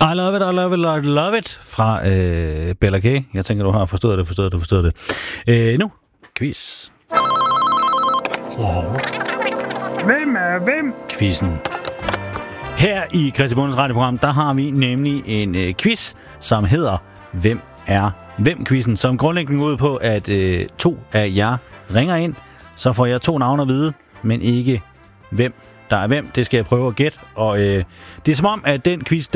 I love it, I love it, I love it fra Bella K. Jeg tænker, du har forstået det. Nu, quiz. Hvem er hvem? Quizzen. Her i Kristi Bondes radioprogram, der har vi nemlig en quiz, som hedder Hvem er hvem-quizzen, som grundlæggende går ud på, at 2 af jer ringer ind, så får jeg 2 navne at vide, men ikke hvem der er hvem. Det skal jeg prøve at gætte, og det er som om, at den quiz,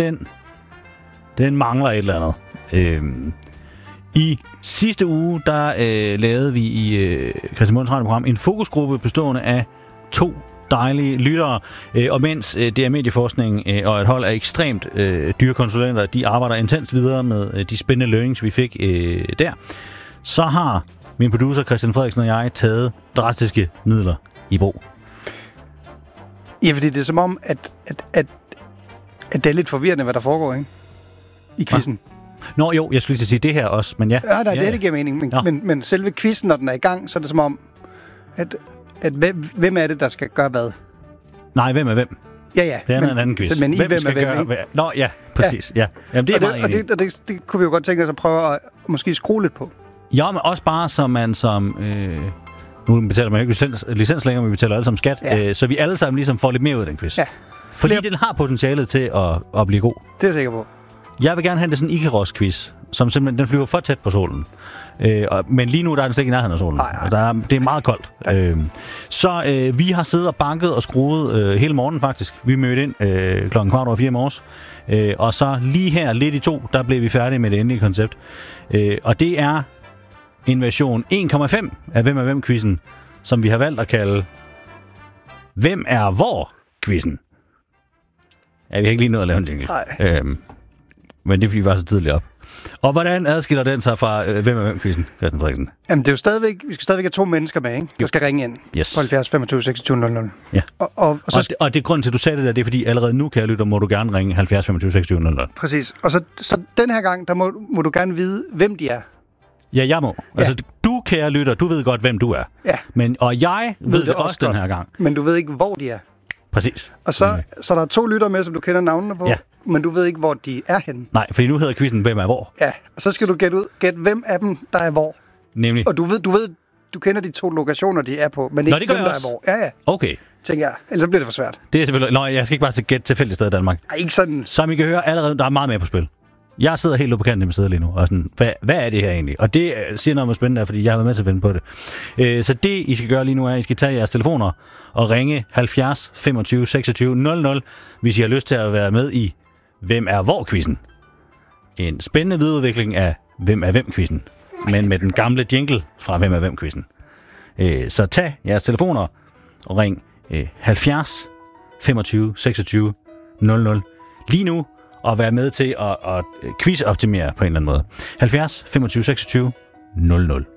den mangler et eller andet. I sidste uge, der lavede vi i Kristi Bondes radioprogram en fokusgruppe bestående af 2 dejlige lyttere, og mens det er medieforskning og et hold af ekstremt dyre konsulenter, de arbejder intens videre med de spændende learnings, vi fik der, så har min producer Christian Frederiksen og jeg taget drastiske midler i brug. Ja, fordi det er som om, at det er lidt forvirrende, hvad der foregår, ikke? I quizzen. Nå jo, jeg skulle lige sige det her også, men ja. Ja, det giver mening, men selve quizzen, når den er i gang, så er det som om, at hvem er det, der skal gøre hvad? Nej, hvem er hvem? Ja. Det er en anden quiz. Men hvem skal gøre hvad? Nå, ja, præcis. Ja. Jamen, det er meget enig. Og det kunne vi jo godt tænke os at prøve at måske skrue lidt på. Ja, men også bare, så man som... nu betaler man jo ikke licens længere, men vi betaler alle sammen skat. Ja. Så vi alle sammen ligesom får lidt mere ud af den quiz. Ja. Fordi den har potentialet til at blive god. Det er jeg sikker på. Jeg vil gerne have det sådan en Icarus-quiz, som simpelthen den flyver for tæt på solen. Men lige nu der er den slet ikke i nærheden af solen. Og det er meget koldt. Så vi har siddet og banket og skruet hele morgenen faktisk. Vi mødte ind 3:15 i morges. Og så lige her lidt i 2, der blev vi færdige med det endelige koncept. Og det er en version 1,5 af Hvem er hvem-quizzen, som vi har valgt at kalde Hvem er hvor-quizzen. Ja, vi har ikke lige nået at lave en jingle. Men det er fordi, vi var så tidligt op. Og hvordan adskiller den sig fra Hvem er hvem-quizzen, Christian Frederiksen? Jamen, det er jo stadigvæk, vi skal stadigvæk have 2 mennesker med, ikke? Der skal ringe ind på 70 25 26 00. Ja. Og det er grunden til, at du sagde det der, det er fordi, allerede nu, kære lytter, må du gerne ringe 70 25 26 00. Præcis. Og så den her gang, der må du gerne vide, hvem de er. Ja, jeg må. Ja. Altså, du, kære lytter, du ved godt, hvem du er. Ja. Og jeg ved det også den her gang. Men du ved ikke, hvor de er. Præcis. Og så der er 2 lyttere med, som du kender navnene på. Ja. Men du ved ikke, hvor de er henne. Nej, for nu hedder quizzen Hvem er hvor? Ja, og så skal du gætte hvem af dem, der er hvor. Nemlig? Og du kender de 2 lokationer, de er på, men ikke hvem, der er hvor. Ja. Okay. Tænker jeg, ellers bliver det for svært. Det er selvfølgelig... Nå, jeg skal ikke bare gætte tilfældigt sted i Danmark. Nej, ikke sådan. Som I kan høre, allerede, der er meget mere på spil. Jeg sidder helt ude på kanten i mit sæde lige nu, og sådan, hvad er det her egentlig? Og det siger noget om spændende, fordi jeg har været med til at vinde på det. Så det, I skal gøre lige nu, er, at I skal tage jeres telefoner og ringe 70 25 26 00, hvis I har lyst til at være med i Hvem er hvor-quizzen. En spændende videreudvikling af Hvem er hvem-quizzen, men med den gamle jingle fra Hvem er hvem-quizzen. Så tag jeres telefoner og ring 70 25 26 00 lige nu, og være med til at quiz-optimere på en eller anden måde. 70 25 26 00.